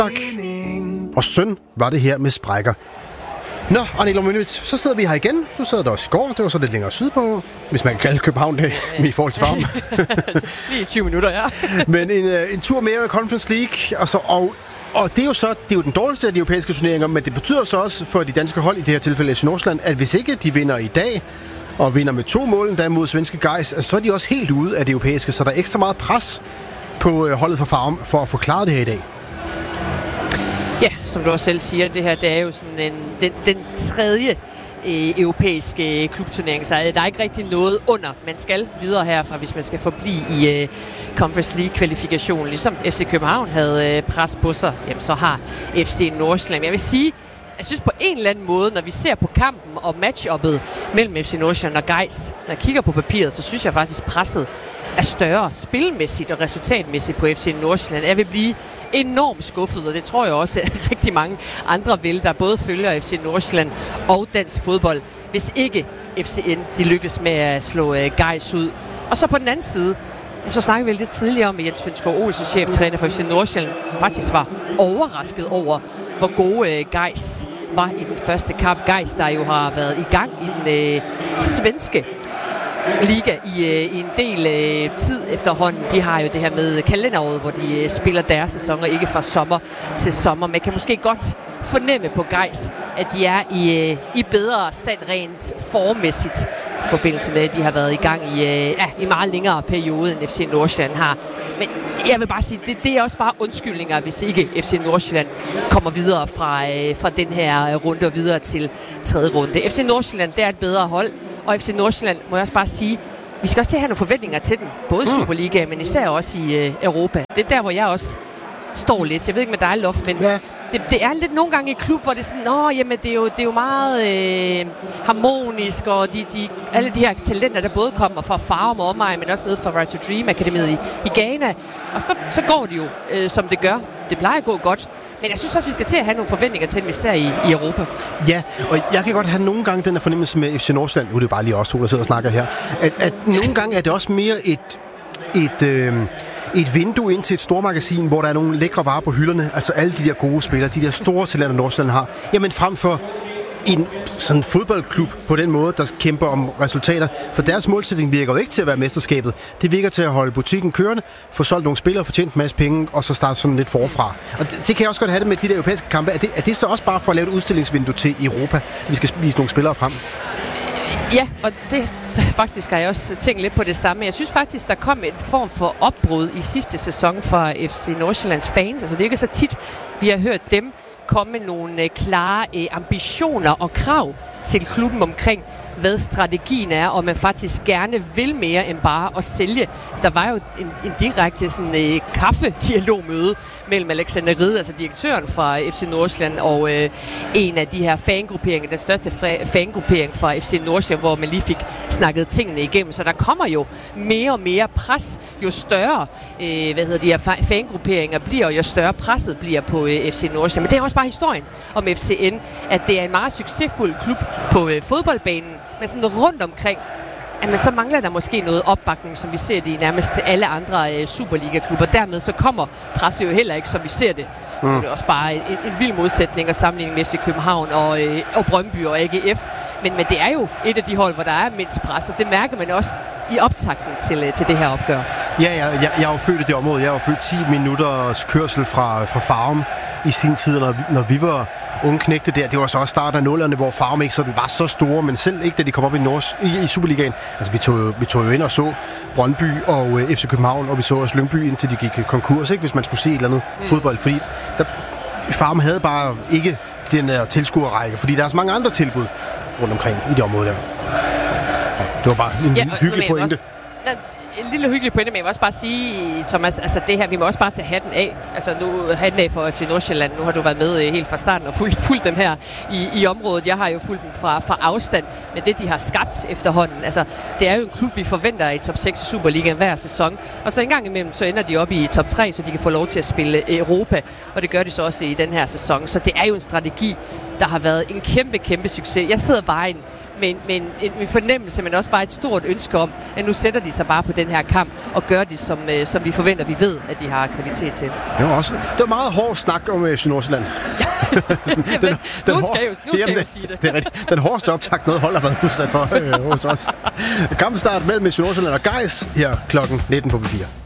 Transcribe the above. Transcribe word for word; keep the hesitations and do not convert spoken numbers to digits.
Og synd var det her med sprækker. Nå, Annie Lominovic, så sidder vi her igen. Du sad der også i går. Det var så lidt længere sydpå, hvis man kan kalde København det, ja. I forhold til farven. Lige tyve minutter, ja. Men en, en tur mere i Conference League. Altså, og, og det er jo så det er jo den dårligste af de europæiske turneringer, men det betyder så også for de danske hold, i det her tilfælde F C Nordsjælland, at hvis ikke de vinder i dag, og vinder med to mål, der mod svenske Gais, så er de også helt ude af det europæiske, så der er ekstra meget pres på holdet for Farum for at få klaret det her i dag. Ja, som du også selv siger, det her det er jo sådan en, den, den tredje øh, europæiske klubturnering, så der er ikke rigtig noget under. Man skal videre herfra, hvis man skal forblive i øh, Conference League-kvalifikationen. Ligesom F C København havde øh, pres på sig, jamen, så har F C Nordsjælland. Jeg vil sige, jeg synes på en eller anden måde, når vi ser på kampen og match-uppet mellem F C Nordsjælland og Gais, når jeg kigger på papiret, så synes jeg faktisk, presset er større spilmæssigt og resultatmæssigt på F C Nordsjælland. Jeg vil blive enormt skuffet, og det tror jeg også, at rigtig mange andre vil, der både følger F C Nordsjælland og dansk fodbold, hvis ikke F C N de lykkes med at slå uh, Gais ud. Og så på den anden side, så snakkede vi lidt tidligere om, at Jens Fønsgaard Olsen, cheftræner for F C Nordsjælland, faktisk var overrasket over, hvor gode uh, Gais var i den første kamp. Gais, der jo har været i gang i den uh, svenske liga i, øh, i en del øh, tid efterhånden. De har jo det her med kalenderåret, hvor de øh, spiller deres sæsoner ikke fra sommer til sommer. Man kan måske godt fornemme på Gais, at de er i, øh, i bedre stand rent formmæssigt i forbindelse med, at de har været i gang i, øh, ja, i meget længere periode, end F C Nordsjælland har. Men jeg vil bare sige, det, det er også bare undskyldninger, hvis ikke F C Nordsjælland kommer videre fra, øh, fra den her runde og videre til tredje runde. F C Nordsjælland, det er et bedre hold, og F C Nordsjælland, må jeg også bare sige, vi skal også til at have nogle forventninger til den. Både i Superligaen, men især også i øh, Europa. Det er der, hvor jeg også står lidt. Jeg ved ikke med dig, Lof, men ja. det, det er lidt nogle gange i klub, hvor det er sådan, åh, jamen, det er jo, det er jo meget øh, harmonisk, og de, de, alle de her talenter, der både kommer fra Farum og omegn, men også ned fra Right to Dream Akademiet i, i Ghana. Og så, så går det jo, øh, som det gør. Det plejer at gå godt. Men jeg synes også, vi skal til at have nogle forventninger til, vi ser i, i Europa. Ja, og jeg kan godt have nogle gange den her fornemmelse med F C Nordsjælland. Nu er det bare lige os to, der sidder og snakker her. At, at nogle gange er det også mere et, et, øh, et vindue ind til et stormagasin, hvor der er nogle lækre varer på hylderne. Altså alle de der gode spillere, de der store talenter, Nordsjælland har. Jamen frem for en sådan fodboldklub på den måde, der kæmper om resultater. For deres målsætning virker jo ikke til at være mesterskabet. Det virker til at holde butikken kørende, få solgt nogle spillere, få tjent en masse penge, og så starte sådan lidt forfra. Og det, det kan jeg også godt have det med de der europæiske kampe. Er det, er det så også bare for at lave et udstillingsvindue til Europa? Vi skal vise nogle spillere frem. Ja, og det så faktisk har jeg også tænkt lidt på det samme. Jeg synes faktisk, der kom en form for opbrud i sidste sæson fra F C Nordsjællands fans. Altså det er ikke så tit, vi har hørt dem komme med nogle øh, klare øh, ambitioner og krav til klubben omkring, hvad strategien er, og man faktisk gerne vil mere end bare at sælge. Der var jo en, en direkte sådan, øh, kaffedialogmøde mellem Alexander Ride, altså direktøren fra F C Nordsjælland, og øh, en af de her fangrupperinger, den største fra- fangruppering fra F C Nordsjælland, hvor man lige fik snakket tingene igennem. Så der kommer jo mere og mere pres, jo større øh, hvad hedder de her fa- fangrupperinger bliver, og jo større presset bliver på øh, F C Nordsjælland. Men det er også bare historien om F C N, at det er en meget succesfuld klub på øh, fodboldbanen, men sådan rundt omkring, jamen, så mangler der måske noget opbakning, som vi ser det i nærmest alle andre øh, Superliga-klubber. Dermed så kommer presset jo heller ikke, som vi ser det. Mm. Det er også bare en, en vild modsætning og sammenligning med F C København og, øh, og Brøndby og A G F. Men, men det er jo et af de hold, hvor der er mindst pres, og det mærker man også i optakten til, til det her opgør. Ja, jeg, jeg, jeg er jo født i det område. Jeg er jo født ti minutters kørsel fra, fra Farum i sin tid, når, når vi var unge knægte der. Det var så også starten af nullerne, hvor Farum ikke sådan var så store, men selv ikke, da de kom op i, Nords, i, i Superligaen. Altså, vi tog, jo, vi tog jo ind og så Brøndby og uh, F C København, og vi så også Lyngby, indtil de gik konkurs, ikke? Hvis man skulle se et eller andet mm. fodbold. Fordi der, Farum havde bare ikke den der tilskuerrække, fordi der er så mange andre tilbud rundt omkring i det område der. Ja, det var bare en ja, hyggelig pointe. En lille hyggelig pointe, men jeg vil også bare sige, Thomas, altså det her, vi må også bare tage hatten af. Altså nu hatten af for F C Nordsjælland. Nu har du været med helt fra starten og fulgt, fulgt dem her i, i området. Jeg har jo fulgt dem fra, fra afstand med det, de har skabt efterhånden. Altså det er jo en klub, vi forventer i top seks i Superligaen hver sæson. Og så en gang imellem, så ender de op i top tre, så de kan få lov til at spille Europa. Og det gør de så også i den her sæson. Så det er jo en strategi, der har været en kæmpe, kæmpe succes. Jeg sidder bare i en men, men en, en fornemmelse, men også bare et stort ønske om, at nu sætter de sig bare på den her kamp, og gør det, som, øh, som vi forventer, vi ved, at de har kvalitet til. Det var også det var meget hård snak om F C Nordsjælland. den, den, nu hår, skal jeg jo, nu skal jamen, jeg jo sige det. Det er rigtigt. Den hårdeste optakt, noget hold har været udsat for øh, hos os. Kampen starter mellem F C Nordsjælland og Gais her klokken nitten på P fire.